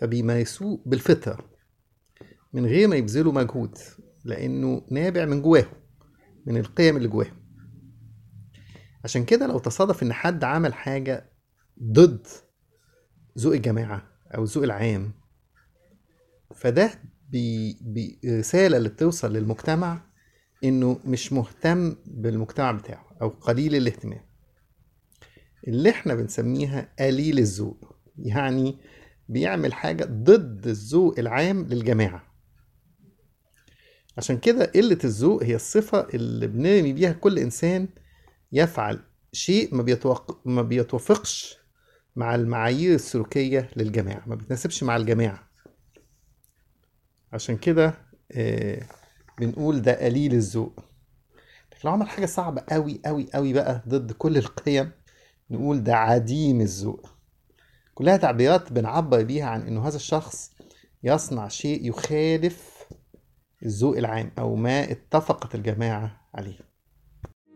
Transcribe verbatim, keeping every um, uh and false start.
فبيمارسوه بالفطرة من غير ما يبذلوا مجهود، لأنه نابع من جواهم، من القيم اللي جواهم. عشان كده لو تصادف إن حد عمل حاجة ضد ذوق الجماعة أو الذوق العام، فده بي بي رسالة اللي بتوصل للمجتمع إنه مش مهتم بالمجتمع بتاعه أو قليل الاهتمام، اللي احنا بنسميها قليل الذوق. يعني بيعمل حاجة ضد الذوق العام للجماعة. عشان كده قلة الذوق هي الصفة اللي بنرمي بيها كل إنسان يفعل شيء ما, بيتوق... ما بيتوافقش مع المعايير السلوكية للجماعة، ما بيتناسبش مع الجماعة. عشان كده آه بنقول ده قليل الذوق. لكن لو عمل حاجة صعبة قوي قوي قوي بقى ضد كل القيم، نقول ده عديم الذوق. كلها تعبيرات بنعبر بيها عن انه هذا الشخص يصنع شيء يخالف الذوق العام او ما اتفقت الجماعة عليه.